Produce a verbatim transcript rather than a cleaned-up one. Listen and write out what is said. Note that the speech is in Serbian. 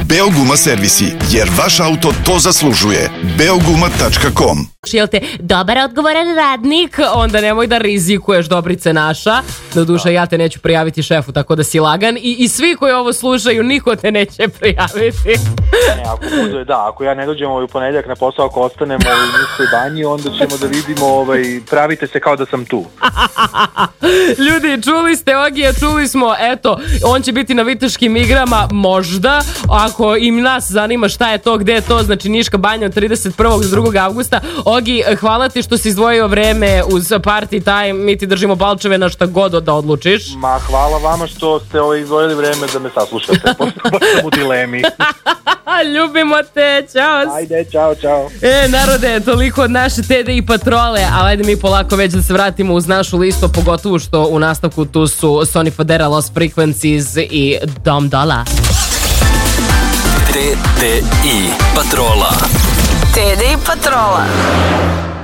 Beoguma servisi, jer vaš auto to zaslužuje. beoguma tačka com. Jel te dobar odgovoran radnik, onda nemoj da rizikuješ, Dobrice naša. Doduše, ja te neću prijaviti šefu, tako da si lagan. I, i svi koji ovo slušaju, niko te neće prijaviti. Ne, ako bude, da, ako ja ne dođem ovaj u ponedjeljak na posao, ako ostanemo u niskoj banji, onda ćemo da vidimo, ovaj, pravite se kao da sam tu. Ljudi, čuli ste Ogija, čuli smo, eto, on će biti na Viteškim igrama, možda, ako im nas zanima šta je to, gde je to, znači Niška banja od trideset prvog do drugog avgusta. Ogi, hvala ti što si izdvojio vreme uz party time, mi ti držimo palčeve na šta god da odlučiš. Ma, hvala vama što ste ovaj izdvojili vreme da me saslušate, pošto sam u dilemi. Ljubimo te, čao. Ajde, čao, čao. E, narode, toliko od naše T D I patrole, ali ajde mi polako već da se vratimo uz našu listu, pogotovo što u nastavku tu su Sonny Fodera, Lost Frequencies i Dom Dola. T D I patrola. T D I patrola.